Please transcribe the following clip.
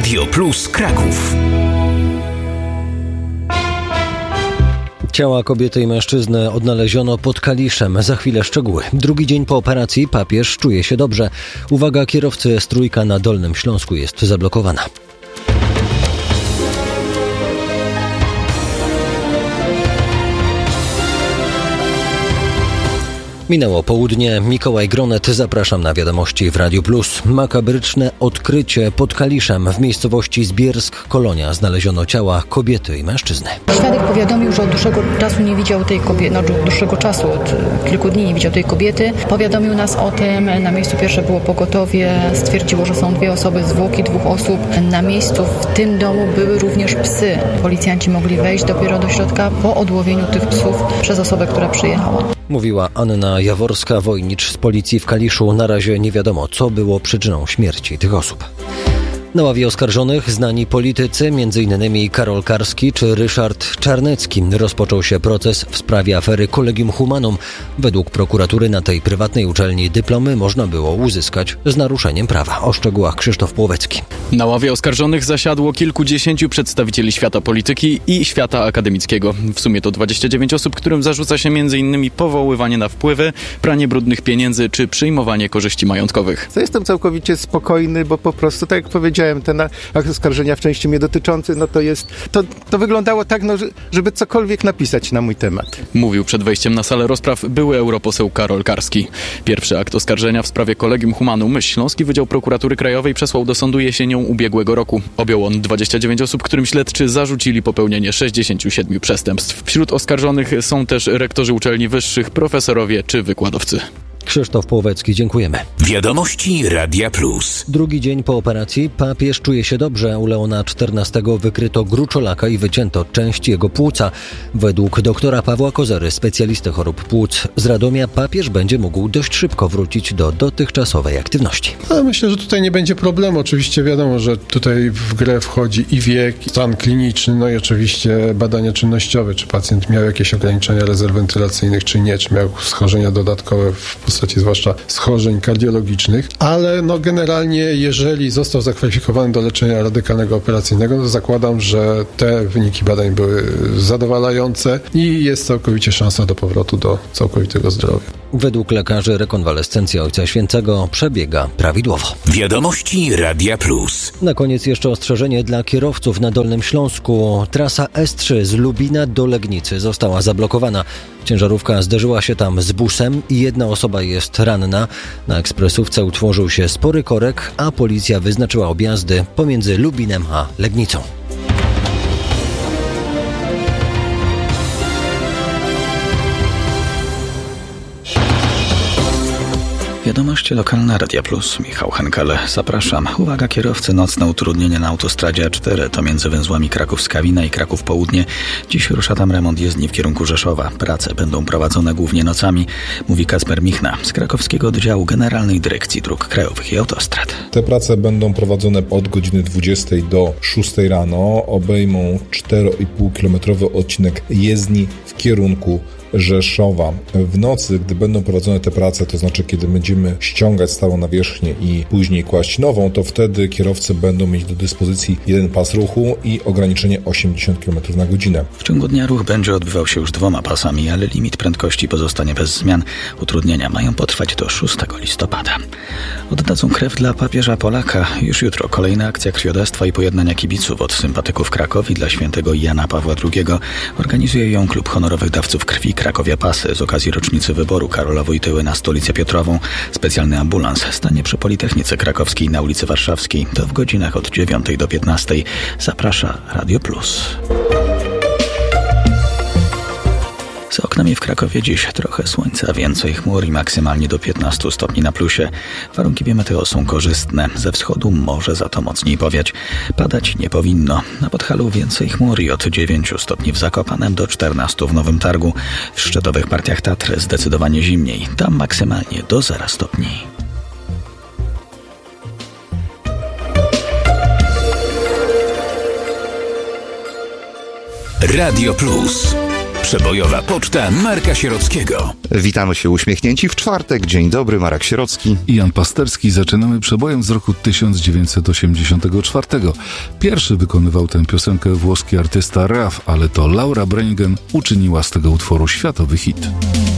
Radio Plus Kraków. Ciała kobiety i mężczyzny odnaleziono pod Kaliszem. Za chwilę szczegóły. Drugi dzień po operacji papież czuje się dobrze. Uwaga, kierowcy S3 na Dolnym Śląsku jest zablokowana. Minęło południe. Mikołaj Gronet, zapraszam na wiadomości w Radiu Plus. Makabryczne odkrycie pod Kaliszem. W miejscowości Zbiersk-Kolonia znaleziono ciała kobiety i mężczyzny. Świadek powiadomił, że od dłuższego czasu nie widział tej kobiety, od dłuższego czasu, od kilku dni nie widział tej kobiety. Powiadomił nas o tym. Na miejscu pierwsze było pogotowie. Stwierdziło, że są 2 osoby, zwłoki 2 osób. Na miejscu w tym domu były również psy. Policjanci mogli wejść dopiero do środka po odłowieniu tych psów przez osobę, która przyjechała. Mówiła Anna Jaworska-Wojnicz z policji w Kaliszu. Na razie nie wiadomo, co było przyczyną śmierci tych osób. Na ławie oskarżonych znani politycy, m.in. Karol Karski czy Ryszard Czarnecki. Rozpoczął się proces w sprawie afery Collegium Humanum. Według prokuratury na tej prywatnej uczelni dyplomy można było uzyskać z naruszeniem prawa. O szczegółach Krzysztof Płowecki. Na ławie oskarżonych zasiadło kilkudziesięciu przedstawicieli świata polityki i świata akademickiego. W sumie to 29 osób, którym zarzuca się m.in. powoływanie na wpływy, pranie brudnych pieniędzy czy przyjmowanie korzyści majątkowych. Jestem całkowicie spokojny, bo po prostu, tak jak powiedziałem, ten akt oskarżenia w części mnie dotyczący, to wyglądało tak, żeby cokolwiek napisać na mój temat. Mówił przed wejściem na salę rozpraw były europoseł Karol Karski. Pierwszy akt oskarżenia w sprawie Collegium Humanum Śląski Wydział Prokuratury Krajowej przesłał do sądu jesienią ubiegłego roku. Objął on 29 osób, którym śledczy zarzucili popełnienie 67 przestępstw. Wśród oskarżonych są też rektorzy uczelni wyższych, profesorowie czy wykładowcy. Krzysztof Płowecki, dziękujemy. Wiadomości Radia Plus. Drugi dzień po operacji papież czuje się dobrze. U Leona XIV wykryto gruczolaka i wycięto część jego płuca. Według doktora Pawła Kozery, specjalisty chorób płuc z Radomia, papież będzie mógł dość szybko wrócić do dotychczasowej aktywności. Myślę, że tutaj nie będzie problemu. Oczywiście wiadomo, że tutaj w grę wchodzi i wiek, stan kliniczny, no i oczywiście badania czynnościowe, czy pacjent miał jakieś ograniczenia rezerw wentylacyjnych, czy nie, czy miał schorzenia dodatkowe w postaci zwłaszcza schorzeń kardiologicznych, ale generalnie jeżeli został zakwalifikowany do leczenia radykalnego operacyjnego, to zakładam, że te wyniki badań były zadowalające i jest całkowicie szansa do powrotu do całkowitego zdrowia. Według lekarzy rekonwalescencja Ojca Świętego przebiega prawidłowo. Wiadomości Radia Plus. Na koniec jeszcze ostrzeżenie dla kierowców na Dolnym Śląsku. Trasa S3 z Lubina do Legnicy została zablokowana. Ciężarówka zderzyła się tam z busem i 1 osoba jest ranna. Na ekspresówce utworzył się spory korek, a policja wyznaczyła objazdy pomiędzy Lubinem a Legnicą. Wiadomości lokalne Radia Plus. Michał Henkele. Zapraszam. Uwaga kierowcy, nocne utrudnienie na autostradzie A4 to między węzłami Kraków-Skawina i Kraków-Południe. Dziś rusza tam remont jezdni w kierunku Rzeszowa. Prace będą prowadzone głównie nocami, mówi Kacper Michna z krakowskiego oddziału Generalnej Dyrekcji Dróg Krajowych i Autostrad. Te prace będą prowadzone od godziny 20 do 6 rano. Obejmą 4,5-kilometrowy odcinek jezdni w kierunku Rzeszowa. W nocy, gdy będą prowadzone te prace, to znaczy kiedy będziemy ściągać stałą nawierzchnię i później kłaść nową, to wtedy kierowcy będą mieć do dyspozycji 1 pas ruchu i ograniczenie 80 km na godzinę. W ciągu dnia ruch będzie odbywał się już 2 pasami, ale limit prędkości pozostanie bez zmian. Utrudnienia mają potrwać do 6 listopada. Oddadzą krew dla papieża Polaka. Już jutro kolejna akcja krwiodawstwa i pojednania kibiców od sympatyków Krakowi dla świętego Jana Pawła II. Organizuje ją Klub Honorowych Dawców Krwi Krakowia Pasy z okazji rocznicy wyboru Karola Wojtyły na Stolicę Piotrową. Specjalny ambulans stanie przy Politechnice Krakowskiej na ulicy Warszawskiej. To w godzinach od 9 do 15. Zaprasza Radio Plus. Za oknami w Krakowie dziś trochę słońca, więcej chmur i maksymalnie do 15 stopni na plusie. Warunki biometeo są korzystne. Ze wschodu może za to mocniej powiać. Padać nie powinno. Na Podhalu więcej chmur i od 9 stopni w Zakopanem do 14 w Nowym Targu. W szczytowych partiach Tatry zdecydowanie zimniej. Tam maksymalnie do 0 stopni. Radio Plus. Przebojowa poczta Marka Sierockiego. Witamy się uśmiechnięci w czwartek. Dzień dobry, Marek Sierocki i Jan Pasterski. Zaczynamy przebojem z roku 1984. Pierwszy wykonywał tę piosenkę włoski artysta Raf, ale to Laura Branigan uczyniła z tego utworu światowy hit.